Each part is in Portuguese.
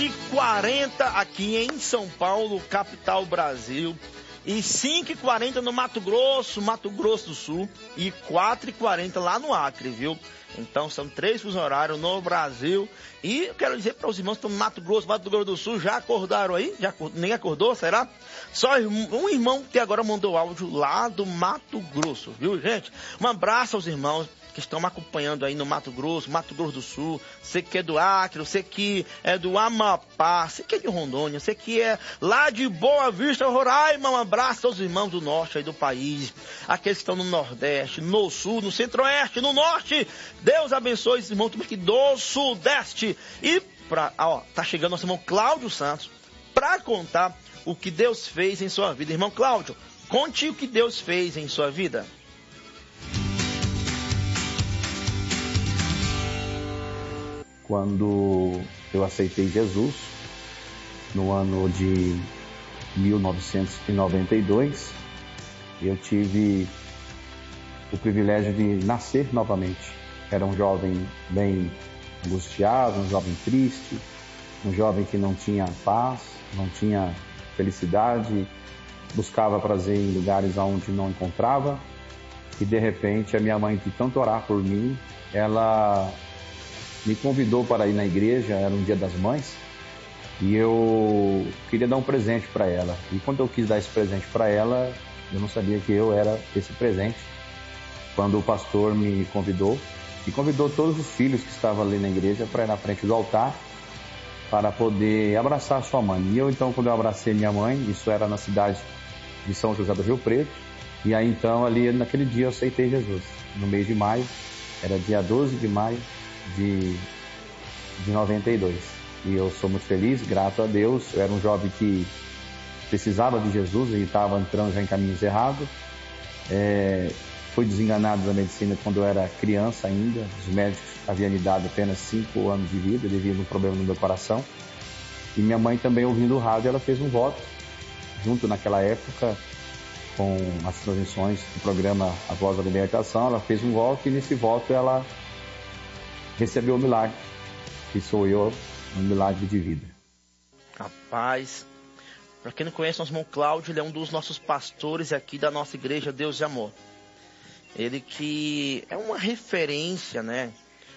5h40 aqui em São Paulo, capital Brasil. E 5h40 no Mato Grosso do Sul. E 4h40 lá no Acre, viu? Então são 3 fusos horários no Brasil. E eu quero dizer para os irmãos que estão no Mato Grosso do Sul, já acordaram aí? Nem acordou, será? Só um irmão que agora mandou áudio lá do Mato Grosso, viu, gente? Um abraço aos irmãos que estão me acompanhando aí no Mato Grosso do Sul, você que é do Acre, você que é do Amapá, você que é de Rondônia, você que é lá de Boa Vista, Roraima. Um abraço aos irmãos do norte aí do país, aqueles que estão no Nordeste, no Sul, no Centro-Oeste, no Norte. Deus abençoe esses irmãos também aqui do Sudeste. E tá chegando nosso irmão Cláudio Santos para contar o que Deus fez em sua vida. Irmão Cláudio, conte o que Deus fez em sua vida. Quando eu aceitei Jesus, no ano de 1992, eu tive o privilégio de nascer novamente. Era um jovem bem angustiado, um jovem triste, um jovem que não tinha paz, não tinha felicidade, buscava prazer em lugares onde não encontrava. E de repente a minha mãe, de tanto orar por mim, ela me convidou para ir na igreja. Era um dia das mães, e eu queria dar um presente para ela. E quando eu quis dar esse presente para ela, eu não sabia que eu era esse presente. Quando o pastor me convidou, e convidou todos os filhos que estavam ali na igreja para ir na frente do altar, para poder abraçar a sua mãe. E eu então, quando eu abracei minha mãe, isso era na cidade de São José do Rio Preto, e aí então, ali naquele dia eu aceitei Jesus, no mês de maio, era dia 12 de maio, de 92. E eu sou muito feliz, grato a Deus. Eu era um jovem que precisava de Jesus e estava entrando já em caminhos errados. Fui desenganado da medicina quando eu era criança ainda. Os médicos haviam me dado apenas 5 anos de vida devido a um problema no meu coração. E minha mãe também, ouvindo o rádio, ela fez um voto, junto naquela época, com as transmissões do programa A Voz da Libertação. Ela fez um voto, e nesse voto ela recebeu o milagre, que sou eu, um milagre de vida. Rapaz, para quem não conhece, nosso irmão Cláudio, ele é um dos nossos pastores aqui da nossa igreja Deus de Amor. Ele que é uma referência, né?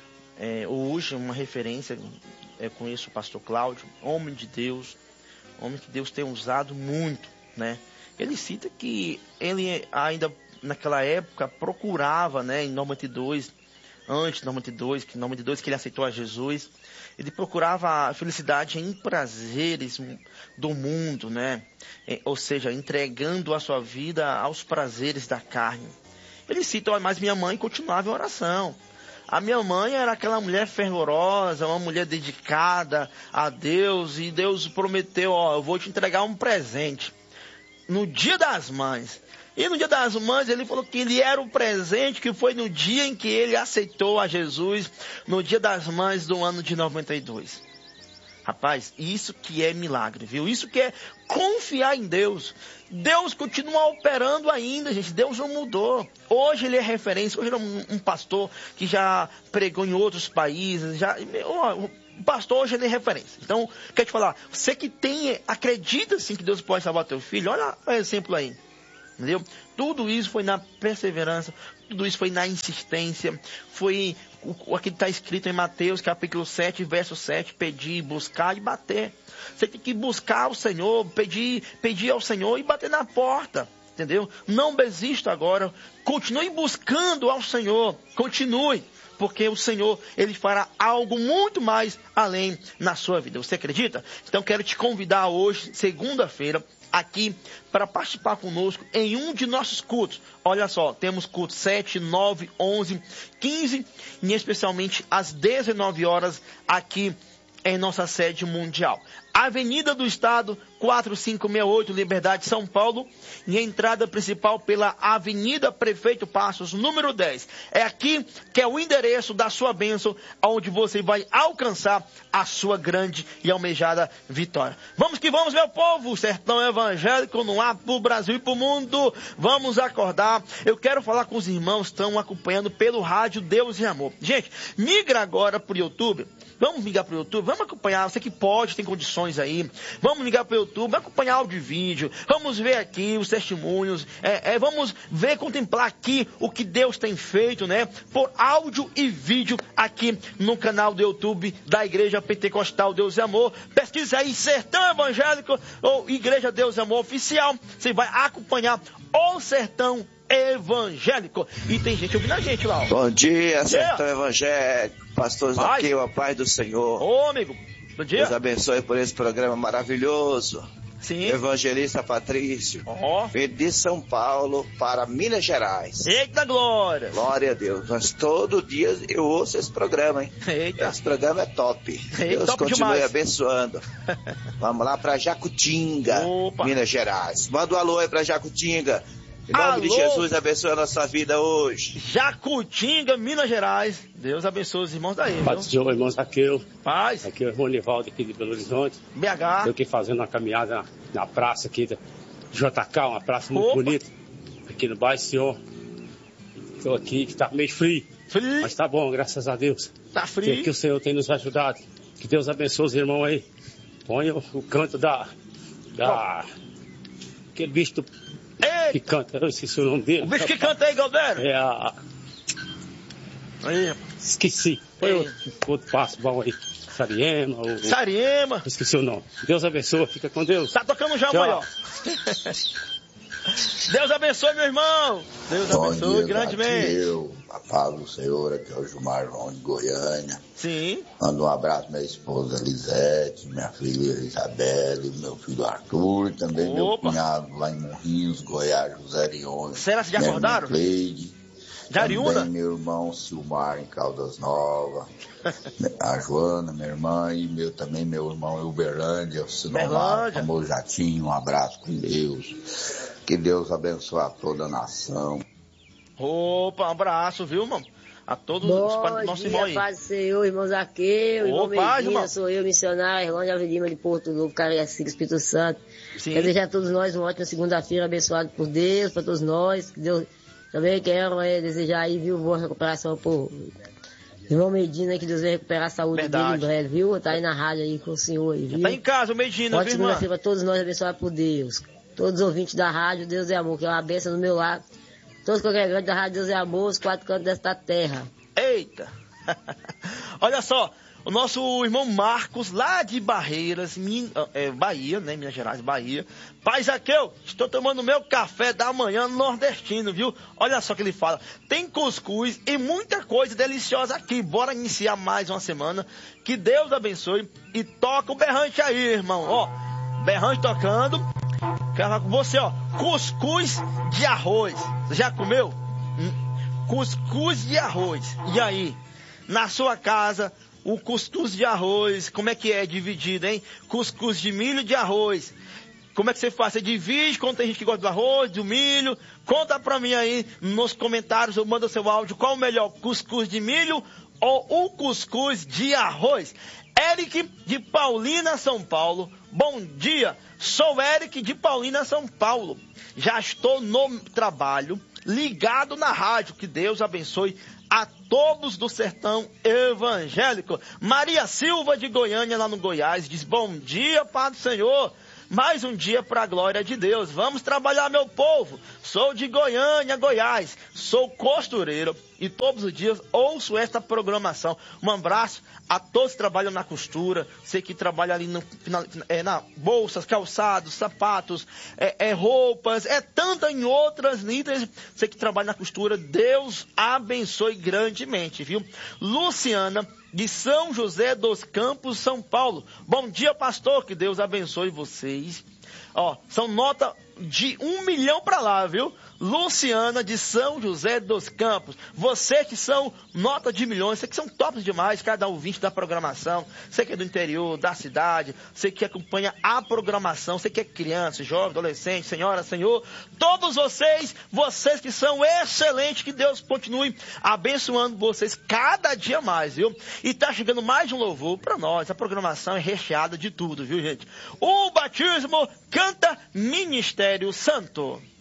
Hoje uma referência, eu conheço o pastor Cláudio, homem de Deus, homem que Deus tem usado muito, né? Ele cita que ele ainda naquela época procurava, né, em 92, antes de 92, que em 92 que ele aceitou a Jesus, ele procurava a felicidade em prazeres do mundo, né? Ou seja, entregando a sua vida aos prazeres da carne. Ele cita, mas minha mãe continuava em oração. A minha mãe era aquela mulher fervorosa, uma mulher dedicada a Deus, e Deus prometeu, eu vou te entregar um presente no Dia das Mães. E no Dia das Mães ele falou que ele era o presente, que foi no dia em que ele aceitou a Jesus, no Dia das Mães do ano de 92. Rapaz, isso que é milagre, viu? Isso que é confiar em Deus. Deus continua operando ainda, gente. Deus não mudou. Hoje ele é referência. Hoje ele é um pastor que já pregou em outros países. O pastor hoje ele é referência. Então, quero te falar, você que acredita sim que Deus pode salvar teu filho, olha o exemplo aí. Entendeu? Tudo isso foi na perseverança, tudo isso foi na insistência, foi o que está escrito em Mateus, capítulo 7, verso 7, pedir, buscar e bater. Você tem que buscar o Senhor, pedir ao Senhor e bater na porta, entendeu? Não desista agora, continue buscando ao Senhor, continue, porque o Senhor, Ele fará algo muito mais além na sua vida. Você acredita? Então quero te convidar hoje, segunda-feira, aqui para participar conosco em um de nossos cultos. Olha só, temos cultos 7, 9, 11, 15 e especialmente às 19 horas aqui em nossa sede mundial. Avenida do Estado, 4568, Liberdade, São Paulo. E a entrada principal pela Avenida Prefeito Passos, número 10. É aqui que é o endereço da sua bênção, onde você vai alcançar a sua grande e almejada vitória. Vamos que vamos, meu povo! Sertão evangélico no ar pro Brasil e pro mundo. Vamos acordar. Eu quero falar com os irmãos que estão acompanhando pelo rádio Deus e Amor. Gente, migra agora pro YouTube. Vamos ligar pro YouTube, vamos acompanhar, você que pode, tem condições aí. Vamos ligar pro YouTube, vamos acompanhar áudio e vídeo. Vamos ver aqui os testemunhos. Vamos ver, contemplar aqui o que Deus tem feito, né? Por áudio e vídeo aqui no canal do YouTube da Igreja Pentecostal Deus e Amor. Pesquisa aí Sertão Evangélico ou Igreja Deus e Amor Oficial. Você vai acompanhar o Sertão Evangélico. E tem gente ouvindo a gente lá. Ó. Bom dia, Sertão Evangélico. Pastor Zaqueu, a paz do Senhor. Ô, amigo. Bom dia. Deus abençoe por esse programa maravilhoso. Sim. Evangelista Patrício. Veio de São Paulo para Minas Gerais. Eita glória. Glória a Deus. Mas todo dia eu ouço esse programa, hein? Eita. Esse programa é top. Eita, Deus top continue demais. abençoando. Vamos lá para Jacutinga, Opa. Minas Gerais. Manda um alô aí para Jacutinga. Em nome de Jesus, abençoe a nossa vida hoje. Jacutinga, Minas Gerais. Deus abençoe os irmãos daí. Paz do Senhor, irmão Zaqueu. Paz. Aqui é o irmão Nivaldo aqui de Belo Horizonte. BH. Eu aqui fazendo uma caminhada na praça aqui da JK, uma praça muito bonita. Aqui no bairro, Senhor. Estou aqui, que está meio frio. Frio. Mas tá bom, graças a Deus. Tá frio. Que o Senhor tem nos ajudado. Que Deus abençoe os irmãos aí. Põe o canto aquele bicho que canta, eu esqueci o nome dele. O bicho que canta aí, Galdério? Esqueci. Foi outro passo bom aí. Sariema. Sariema. Esqueci o nome. Deus abençoe, fica com Deus. Tá tocando já, mãe, ó. Deus abençoe, meu irmão. Deus abençoe grandemente. A paz do Senhor, aqui é o Gilmar João de Goiânia. Sim. Mando um abraço à minha esposa Lisete, minha filha Isabelle, meu filho Arthur, também meu cunhado lá em Morrinhos, Goiás, José Rione. Será que já acordaram? Cleide, de Ariúna? Também meu irmão Silmar em Caldas Novas, a Joana, minha irmã, e também meu irmão Uberlândia, o Sinomar, o famoso Jatinho, um abraço com Deus. Que Deus abençoe a toda a nação. Opa, um abraço, viu, irmão? A todos os pais do nosso irmão aí. Paz do Senhor, irmão Zaqueu, irmão Medina, sou eu, missionário, Irlande Avelima de Porto Novo, Cariacica, Espírito Santo. Sim. Quero desejar a todos nós uma ótima segunda-feira, abençoado por Deus, para todos nós. Que Deus também quero desejar aí, viu, boa recuperação por irmão Medina, que Deus vai recuperar a saúde dele em breve, viu? Tá aí na rádio aí com o senhor aí, viu? Tá em casa, o Medina, ótima segunda-feira para todos nós, abençoado por Deus. Todos os ouvintes da rádio, Deus é amor, que é uma bênção no meu lado. Todos os congregantes da rádio, Deus é amor, os quatro cantos desta terra. Eita! Olha só, o nosso irmão Marcos, lá de Barreiras, Bahia, né? Minas Gerais, Bahia. Pai Zaqueu, estou tomando meu café da manhã nordestino, viu? Olha só o que ele fala. Tem cuscuz e muita coisa deliciosa aqui. Bora iniciar mais uma semana. Que Deus abençoe. E toca o berrante aí, irmão. Ó, berrante tocando. Quero falar com você, ó. Cuscuz de arroz. Você já comeu? Cuscuz de arroz. E aí? Na sua casa, o cuscuz de arroz, como é que é dividido, hein? Cuscuz de milho e de arroz. Como é que você faz? Você divide quando tem gente que gosta do arroz, do milho? Conta pra mim aí nos comentários ou manda seu áudio. Qual o melhor? Cuscuz de milho ou o cuscuz de arroz? Eric de Paulínia, São Paulo. Bom dia, sou Eric de Paulínia, São Paulo. Já estou no trabalho, ligado na rádio. Que Deus abençoe a todos do Sertão Evangélico. Maria Silva de Goiânia, lá no Goiás, diz: bom dia, Pai do Senhor. Mais um dia para a glória de Deus. Vamos trabalhar, meu povo. Sou de Goiânia, Goiás. Sou costureiro e todos os dias ouço esta programação. Um abraço a todos que trabalham na costura. Você que trabalha ali na bolsas, calçados, sapatos, roupas, tanta em outras níveis. Você que trabalha na costura, Deus abençoe grandemente, viu? Luciana de São José dos Campos, São Paulo. Bom dia, pastor, que Deus abençoe vocês. Ó, são nota de 1 milhão para lá, viu? Luciana de São José dos Campos. Você que são nota de milhões, você que são tops demais, cada ouvinte da programação. Você que é do interior, da cidade, você que acompanha a programação, você que é criança, jovem, adolescente, senhora, senhor. Todos vocês que são excelentes, que Deus continue abençoando vocês cada dia mais, viu? E tá chegando mais um louvor para nós. A programação é recheada de tudo, viu, gente? O batismo canta Ministério Santo.